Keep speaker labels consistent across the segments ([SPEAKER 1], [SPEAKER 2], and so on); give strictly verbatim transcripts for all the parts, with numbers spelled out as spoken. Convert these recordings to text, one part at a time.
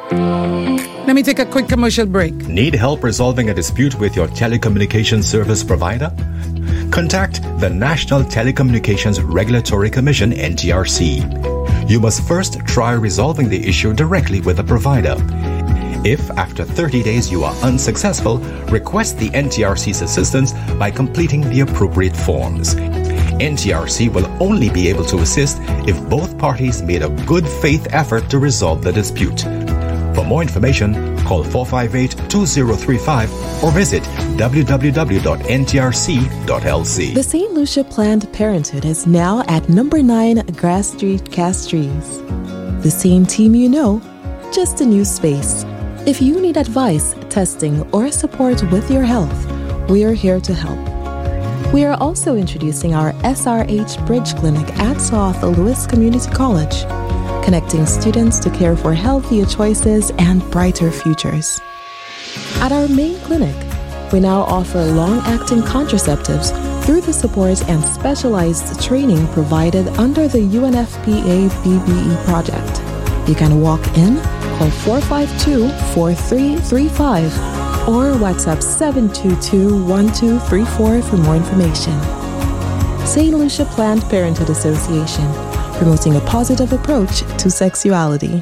[SPEAKER 1] Let me take a quick commercial break.
[SPEAKER 2] Need help resolving a dispute with your telecommunications service provider? Contact the National Telecommunications Regulatory Commission, N T R C. You must first try resolving the issue directly with the provider. If after thirty days you are unsuccessful, request the N T R C's assistance by completing the appropriate forms. N T R C will only be able to assist if both parties made a good faith effort to resolve the dispute. For more information, call four five eight, two zero three five or visit w w w dot n t r c dot l c.
[SPEAKER 3] The Saint Lucia Planned Parenthood is now at number nine Grass Street, Castries. The same team you know, just a new space. If you need advice, testing, or support with your health, we are here to help. We are also introducing our S R H Bridge Clinic at South Louis Community College, connecting students to care for healthier choices and brighter futures. At our main clinic, we now offer long-acting contraceptives through the support and specialized training provided under the U N F P A B B E project. You can walk in, call four five two, four three three five, or WhatsApp seven two two, one two three four for more information. Saint Lucia Planned Parenthood Association, promoting a positive approach to sexuality.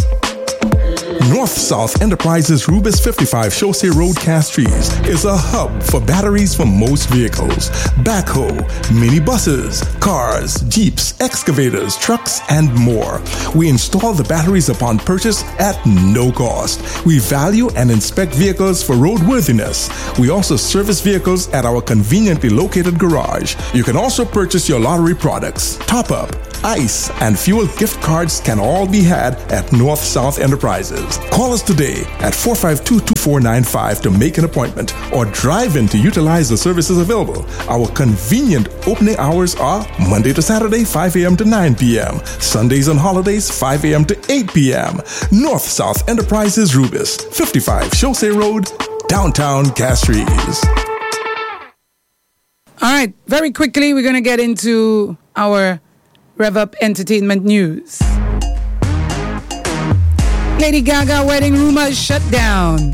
[SPEAKER 4] North-South Enterprises Rubis fifty-five Chaussee Road, Castries is a hub for batteries for most vehicles: backhoe, minibuses, cars, jeeps, excavators, trucks, and more. We install the batteries upon purchase at no cost. We value and inspect vehicles for roadworthiness. We also service vehicles at our conveniently located garage. You can also purchase your lottery products, top-up, ice, and fuel gift cards can all be had at North-South Enterprises. Call us today at four five two, two four nine five to make an appointment or drive in to utilize the services available. Our convenient opening hours are Monday to Saturday, five a.m. to nine p.m. Sundays and holidays, five a.m. to eight p.m. North-South Enterprises Rubis, fifty-five Chaussee Road, downtown Castries.
[SPEAKER 1] All right, very quickly, we're going to get into our Rev Up Entertainment News. Lady Gaga wedding rumors shut down.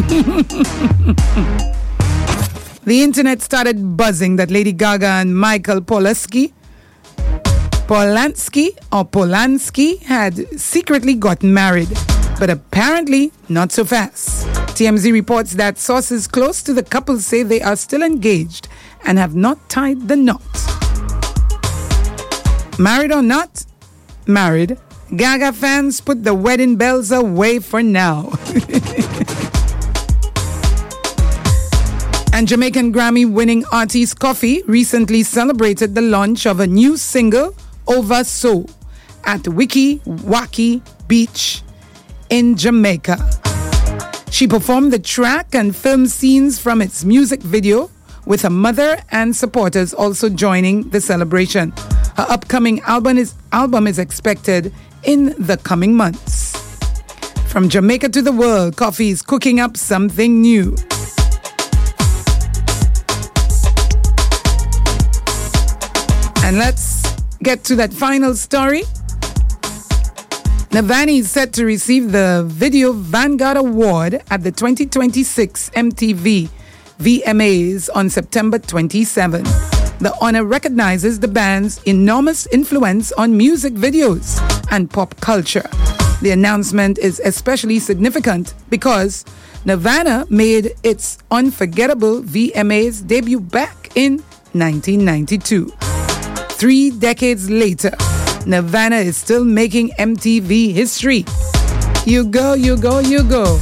[SPEAKER 1] The internet started buzzing that Lady Gaga and Michael Polansky, Polansky or Polansky had secretly gotten married, but apparently not so fast. T M Z reports that sources close to the couple say they are still engaged and have not tied the knot. Married or not married, Gaga fans put the wedding bells away for now. And Jamaican Grammy-winning artist Koffee recently celebrated the launch of a new single, Over So, at Wiki Waki Beach in Jamaica. She performed the track and filmed scenes from its music video, with her mother and supporters also joining the celebration. Her upcoming album is, album is expected in the coming months. From Jamaica to the world, Koffee is cooking up something new. And let's get to that final story. Navani is set to receive the Video Vanguard Award at the twenty twenty-six M T V V M As on September twenty-seventh. The honor recognizes the band's enormous influence on music videos and pop culture. The announcement is especially significant because Nirvana made its unforgettable V M As debut back in nineteen ninety-two. Three decades later, Nirvana is still making M T V history. You go, you go, you go.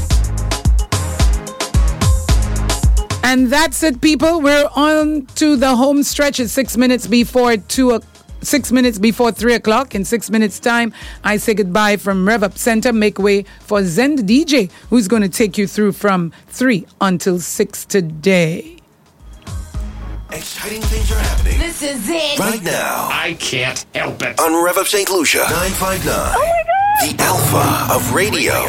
[SPEAKER 1] And that's it, people. We're on to the home stretch. It's six minutes before two, uh, six minutes before three o'clock. In six minutes' time, I say goodbye from Rev Up Center. Make way for Zen the D J, who's going to take you through from three until six today.
[SPEAKER 5] Exciting things are happening.
[SPEAKER 6] This is it.
[SPEAKER 5] Right now.
[SPEAKER 7] I can't help it.
[SPEAKER 5] On Rev Up Saint Lucia. nine five nine.
[SPEAKER 6] Oh my God.
[SPEAKER 5] The Alpha of Radio.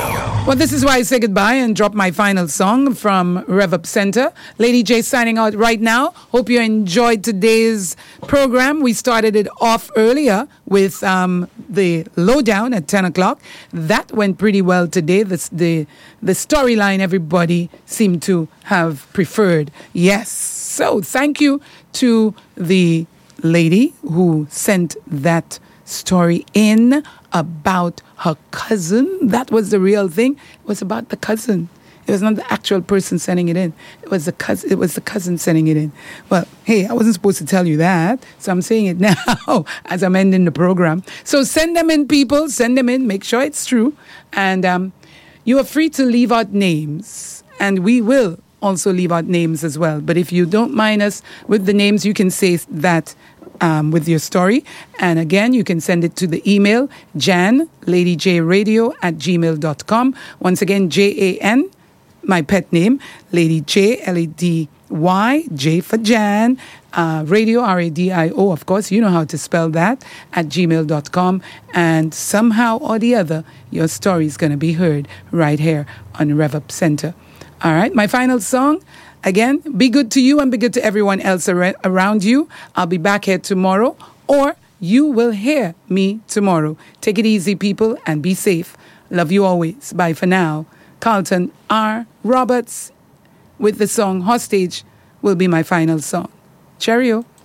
[SPEAKER 1] Well, this is why I say goodbye and drop my final song from Rev Up Center. Lady J signing out right now. Hope you enjoyed today's program. We started it off earlier with um, the lowdown at ten o'clock. That went pretty well today. The, the, the storyline everybody seemed to have preferred. Yes. So thank you to the lady who sent that story in about her cousin. That was the real thing. It was about the cousin. It was not the actual person sending it in. It was the cousin. It was the cousin sending it in. Well, hey, I wasn't supposed to tell you that, so I'm saying it now as I'm ending the program. So send them in, people. Send them in. Make sure it's true, and um, you are free to leave out names, and we will also leave out names as well. But if you don't mind us with the names, you can say that. Um, with your story. And again, you can send it to the email jan lady j radio at gmail dot com. Once again, J A N, my pet name, Lady J, L A D Y, J for Jan, uh, radio, R A D I O, of course, you know how to spell that, at gmail dot com. And somehow or the other, your story is going to be heard right here on Rev Up Center. All right, my final song. Again, be good to you and be good to everyone else ar- around you. I'll be back here tomorrow, or you will hear me tomorrow. Take it easy, people, and be safe. Love you always. Bye for now. Carlton R. Roberts with the song Hostage will be my final song. Cheerio.